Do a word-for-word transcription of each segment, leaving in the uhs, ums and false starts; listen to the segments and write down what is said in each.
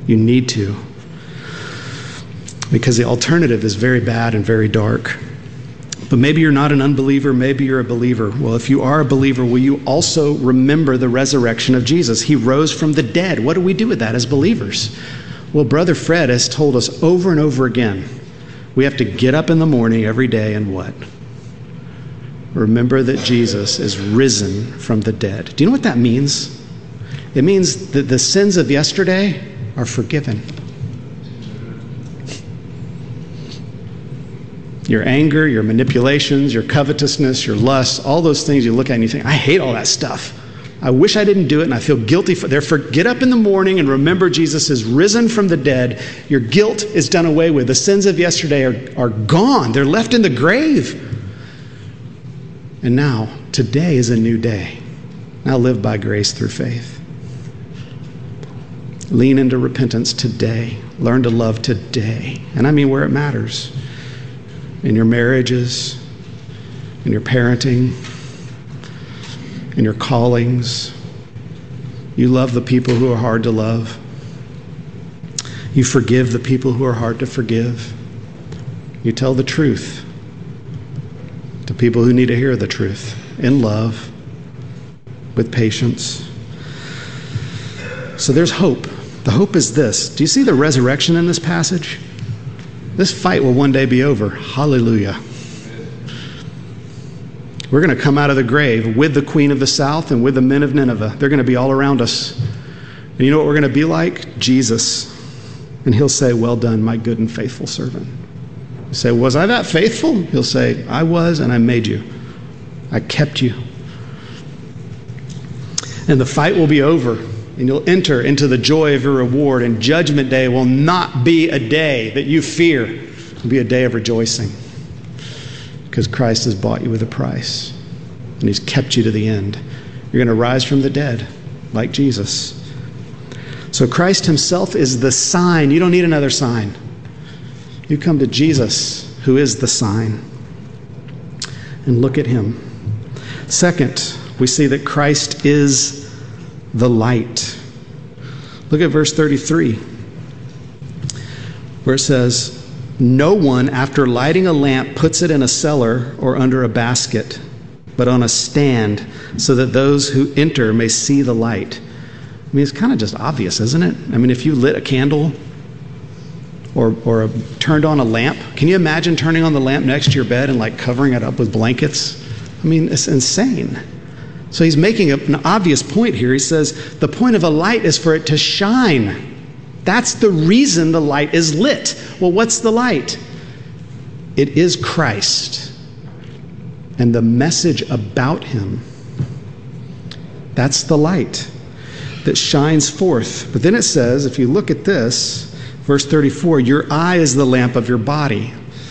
You need to. Because the alternative is very bad and very dark. But maybe you're not an unbeliever, maybe you're a believer. Well, if you are a believer, will you also remember the resurrection of Jesus? He rose from the dead. What do we do with that as believers? Well, Brother Fred has told us over and over again, we have to get up in the morning every day and what? Remember that Jesus is risen from the dead. Do you know what that means? It means that the sins of yesterday are forgiven. Your anger, your manipulations, your covetousness, your lust, all those things you look at and you think, I hate all that stuff. I wish I didn't do it and I feel guilty for it. Therefore, get up in the morning and remember Jesus is risen from the dead. Your guilt is done away with. The sins of yesterday are, are gone. They're left in the grave. And now, today is a new day. Now live by grace through faith. Lean into repentance today. Learn to love today. And I mean where it matters. In your marriages, in your parenting, in your callings. You love the people who are hard to love. You forgive the people who are hard to forgive. You tell the truth to people who need to hear the truth in love, with patience. So there's hope. The hope is this. Do you see the resurrection in this passage? This fight will one day be over. Hallelujah. We're going to come out of the grave with the Queen of the South and with the men of Nineveh. They're going to be all around us. And you know what we're going to be like? Jesus. And he'll say, well done, my good and faithful servant. You say, was I that faithful? He'll say, I was, and I made you. I kept you. And the fight will be over. And you'll enter into the joy of your reward. And Judgment Day will not be a day that you fear. It'll be a day of rejoicing. Because Christ has bought you with a price. And he's kept you to the end. You're going to rise from the dead, like Jesus. So Christ himself is the sign. You don't need another sign. You come to Jesus, who is the sign. And look at him. Second, we see that Christ is the light. Look at verse thirty-three, where it says, no one, after lighting a lamp, puts it in a cellar or under a basket, but on a stand, so that those who enter may see the light. I mean, it's kind of just obvious, isn't it? I mean, if you lit a candle or, or a, turned on a lamp, can you imagine turning on the lamp next to your bed and like covering it up with blankets? I mean, it's insane. So he's making an obvious point here. He says, the point of a light is for it to shine. That's the reason the light is lit. Well, what's the light? It is Christ and the message about him. That's the light that shines forth. But then it says, if you look at this, verse thirty-four, your eye is the lamp of your body.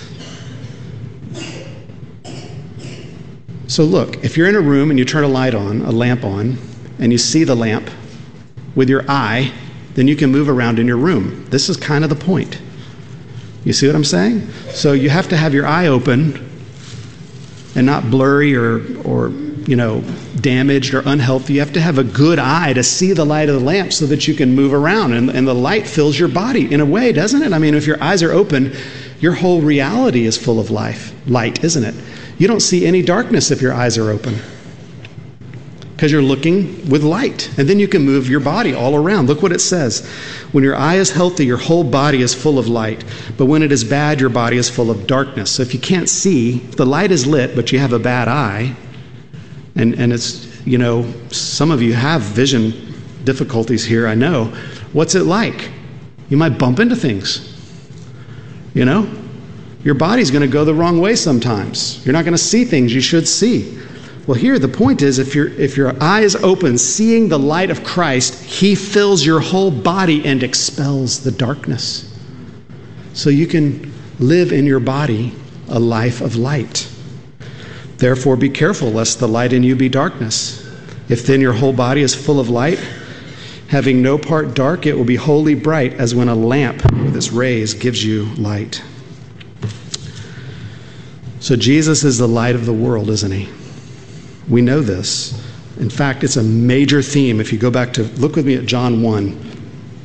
So look, if you're in a room and you turn a light on, a lamp on, and you see the lamp with your eye, then you can move around in your room. This is kind of the point. You see what I'm saying? So you have to have your eye open and not blurry or, or you know, damaged or unhealthy. You have to have a good eye to see the light of the lamp so that you can move around. And, and the light fills your body in a way, doesn't it? I mean, if your eyes are open, your whole reality is full of life, light, isn't it? You don't see any darkness if your eyes are open because you're looking with light. And then you can move your body all around. Look what it says. When your eye is healthy, your whole body is full of light. But when it is bad, your body is full of darkness. So if you can't see, if the light is lit, but you have a bad eye, and, and it's, you know, some of you have vision difficulties here, I know. What's it like? You might bump into things, you know? Your body's going to go the wrong way sometimes. You're not going to see things you should see. Well, here the point is, if your if your eye is open, seeing the light of Christ, he fills your whole body and expels the darkness. So you can live in your body a life of light. Therefore, be careful lest the light in you be darkness. If then your whole body is full of light, having no part dark, it will be wholly bright, as when a lamp with its rays gives you light. So Jesus is the light of the world, isn't he? We know this. In fact, it's a major theme. If you go back to, look with me at John one.